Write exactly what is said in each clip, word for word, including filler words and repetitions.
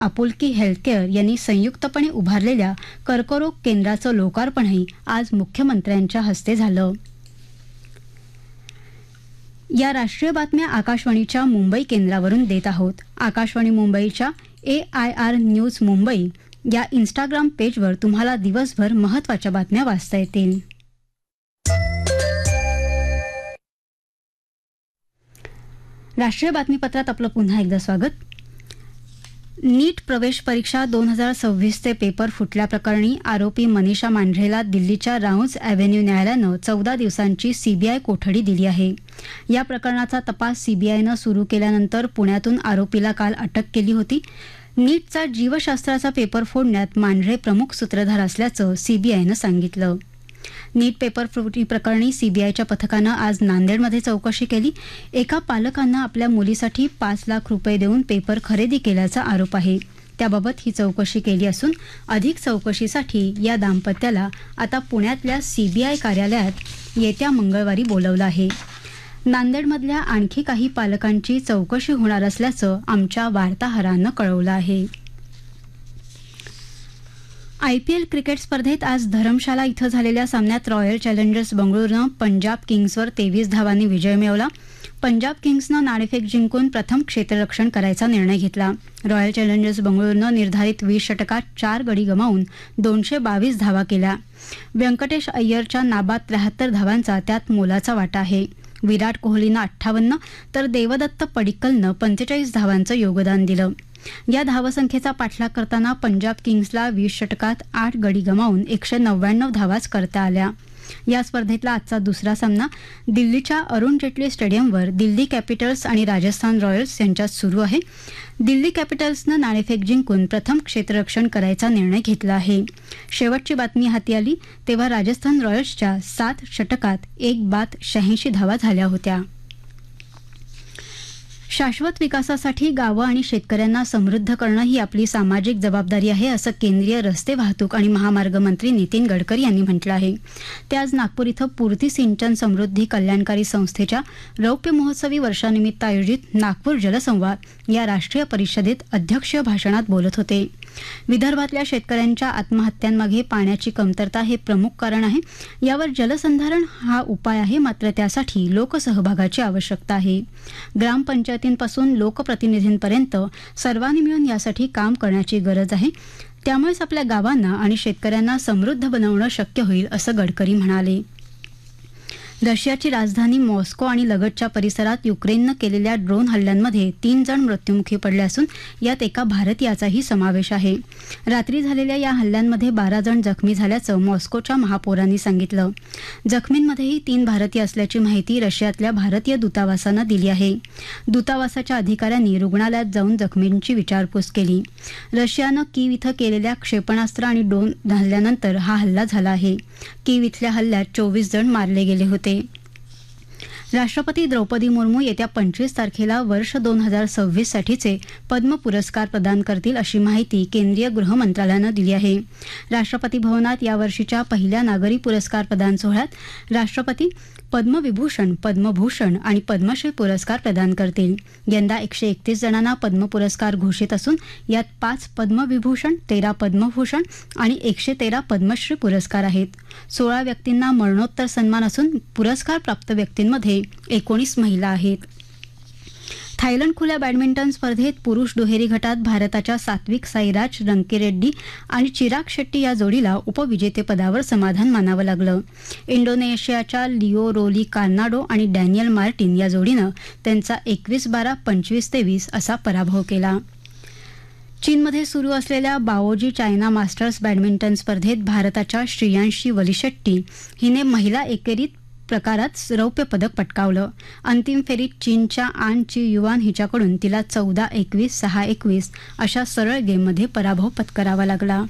आपुलकी हेल्थकेअर यांनी संयुक्तपणे उभारलेल्या कर्करोग केंद्राचं लोकार्पणही आज मुख्यमंत्र्यांच्या हस्ते झालं. या राष्ट्रीय बातम्या आकाशवाणीच्या मुंबई केंद्रावरून देत आहोत. आकाशवाणी मुंबईच्या ए आय आर न्यूज मुंबई या इंस्टाग्राम पेजवर तुम्हाला दिवसभर महत्त्वाच्या बातम्या वाचता येतील. राष्ट्रीय बातमीपत्रात आपलं पुन्हा एकदा स्वागत. नीट प्रवेश परीक्षा दोन हजार सव्वीसचे पेपर फुटल्याप्रकरणी आरोपी मनीषा मांढरेला दिल्लीच्या राऊंज अॅव्हेन्यू न्यायालयानं चौदा दिवसांची सीबीआय कोठडी दिली आहे. या प्रकरणाचा तपास सीबीआयनं सुरू केल्यानंतर पुण्यातून आरोपीला काल अटक केली होती. नीटचा जीवशास्त्राचा पेपर फोडण्यात मांढरे प्रमुख सूत्रधार असल्याचं सीबीआयनं सांगितलं. नीट पेपर फुटी प्रकरणी सीबीआयच्या पथकानं आज नांदेडमध्ये चौकशी केली. एका पालकानं आपल्या मुलीसाठी पाच लाख रुपये देऊन पेपर खरेदी केल्याचा आरोप आहे. त्याबाबत ही चौकशी केली असून अधिक चौकशीसाठी या दाम्पत्याला आता पुण्यातल्या सीबीआय कार्यालयात येत्या मंगळवारी बोलवलं आहे. नांदेडमधल्या आणखी काही पालकांची चौकशी होणार असल्याचं आमच्या वार्ताहरानं कळवलं आहे. आयपीएल क्रिकेट स्पर्धेत आज धरमशाला इथं झालेल्या सामन्यात रॉयल चॅलेंजर्स बंगळुरूनं पंजाब किंग्सवर तेवीस धावांनी विजय मिळवला. पंजाब किंग्सनं नाणेफेक जिंकून प्रथम क्षेत्ररक्षण करायचा निर्णय घेतला. रॉयल चॅलेंजर्स बंगळुरूनं निर्धारित वीस षटकात चार गडी गमावून दोनशे बावीस धावा केल्या. व्यंकटेश अय्यरच्या नाबाद त्र्याहत्तर धावांचा त्यात मोलाचा वाटा आहे. विराट कोहलीनं अठ्ठावन्न तर देवदत्त पडिक्कलनं पंचेचाळीस धावांचं योगदान दिलं. या धावसंख्येचा पाठलाग करताना पंजाब किंग्सला वीस षटकात आठ गडी गमावून एकशे नव्याण्णव धावाच करता आल्या. या स्पर्धेतला आजचा दुसरा सामना दिल्लीच्या अरुण जेटली स्टेडियमवर दिल्ली कॅपिटल्स आणि राजस्थान रॉयल्स यांच्यात सुरू आहे. दिल्ली कॅपिटल्सनं नाणेफेक जिंकून प्रथम क्षेत्ररक्षण करायचा निर्णय घेतला आहे. शेवटची बातमी हाती आली तेव्हा राजस्थान रॉयल्सच्या सात षटकात एक बाद शहाऐंशी धावा झाल्या होत्या. शाश्वत विकासासाठी गावं आणि शेतकऱ्यांना समृद्ध करणं ही आपली सामाजिक जबाबदारी आहे असं केंद्रीय रस्ते वाहतूक आणि महामार्ग मंत्री नितीन गडकरी यांनी म्हटलं आहे. ते आज नागपूर इथं पूर्ती सिंचन समृद्धी कल्याणकारी संस्थेच्या रौप्य महोत्सवी वर्षानिमित्त आयोजित नागपूर जलसंवाद या राष्ट्रीय परिषदेत अध्यक्षीय भाषणात बोलत होते. विदर्भातल्या शेतकऱ्यांच्या आत्महत्यांमागे पाण्याची कमतरता हे प्रमुख कारण आहे. यावर जलसंधारण हा उपाय आहे, मात्र त्यासाठी लोकसहभागाची आवश्यकता आहे. ग्रामपंचायतींपासून लोकप्रतिनिधींपर्यंत सर्वांनी मिळून यासाठी काम करण्याची गरज आहे. त्यामुळेच आपल्या गावांना आणि शेतकऱ्यांना समृद्ध बनवणं शक्य होईल असं गडकरी म्हणाले. रशियाची राजधानी मॉस्को आणि लगतच्या परिसरात युक्रेननं केलेल्या ड्रोन हल्ल्यांमध्ये तीन जण मृत्युमुखी पडले असून यात एका भारतीयाचाही समावेश आहे. रात्री झालेल्या या हल्ल्यांमध्ये बारा जण जखमी झाल्याचं मॉस्कोच्या महापौरांनी सांगितलं. जखमींमध्येही तीन भारतीय असल्याची माहिती रशियातल्या भारतीय दूतावासानं दिली आहे. दूतावासाच्या अधिकाऱ्यांनी रुग्णालयात जाऊन जखमींची विचारपूस केली. रशियानं कीव इथं केलेल्या क्षेपणास्त्र आणि ड्रोन हल्ल्यानंतर हा हल्ला झाला आहे. कीव इथल्या हल्ल्यात चोवीस जण मारले गेले होते. राष्ट्रपती द्रौपदी मुर्मू येत्या पंचवीस तारखेला वर्ष दोन हजार सव्वीस साठीचे पद्म पुरस्कार प्रदान करतील अशी माहिती केंद्रीय गृह मंत्रालयानं दिली आहे. राष्ट्रपती भवनात यावर्षीच्या पहिल्या नागरी पुरस्कार प्रदान सोहळ्यात राष्ट्रपती पद्मविभूषण, पद्मभूषण आणि पद्मश्री पुरस्कार प्रदान करतील. यंदा एकशे एकतीस जणांना पद्म पुरस्कार घोषित असून यात पाच पद्मविभूषण, तेरा पद्मभूषण आणि एकशे तेरा पद्मश्री पुरस्कार आहेत. सोळा व्यक्तींना मरणोत्तर सन्मान असून पुरस्कार प्राप्त व्यक्तींमध्ये एकोणीस महिला आहेत. थायलंड खुल्या बॅडमिंटन स्पर्धेत पुरुष दुहेरी गटात भारताच्या सात्विक साईराज रंकीरेड्डी आणि चिराग शेट्टी या जोडीला उपविजेतेपदावर समाधान मानावं लागलं. इंडोनेशियाच्या लिओ रोली कार्नाडो आणि डॅनियल मार्टिन या जोडीनं त्यांचा एकवीस बारा पंचवीस तेवीस असा पराभव केला. चीनमध्ये सुरू असलेल्या बाओजी चायना मास्टर्स बॅडमिंटन स्पर्धेत भारताच्या श्रेयांशी वलिशेट्टी हिने महिला एकेरीत प्रकारात रौप्य पदक पटकावलं. अंतिम फेरीत चीनच्या आन ची युआन हिच्याकडून तिला चौदा एकवीस, सहा एकवीस अशा सरळ गेममध्ये पराभव पत्करावा लागला.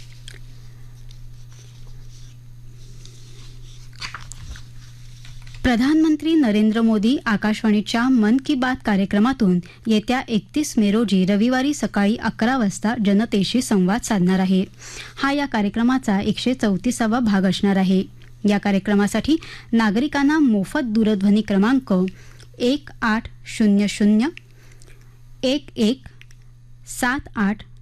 प्रधानमंत्री नरेंद्र मोदी आकाशवाणीच्या मन की बात कार्यक्रमातून येत्या एकतीस मे रोजी रविवारी सकाळी अकरा वाजता जनतेशी संवाद साधणार आहे. हा या कार्यक्रमाचा एकशे चौतीसावा भाग असणार आहे. या कार्यक्रमासाठी नागरिकांना मोफत दूरध्वनी क्रमांक एक आठ शून्य शून्य एक एक सात आठ